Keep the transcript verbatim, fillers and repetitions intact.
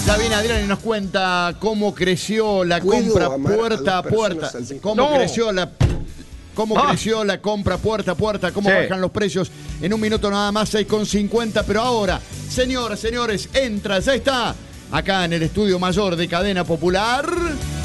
Ya viene Adrián y nos cuenta cómo creció la compra puerta a puerta. Cómo No. creció la... Cómo Ah. creció la compra puerta a puerta, cómo Sí. bajan los precios en un minuto nada más, seis con cincuenta. Pero ahora, señoras, señores, entra, ya está, acá en el estudio mayor de Cadena Popular.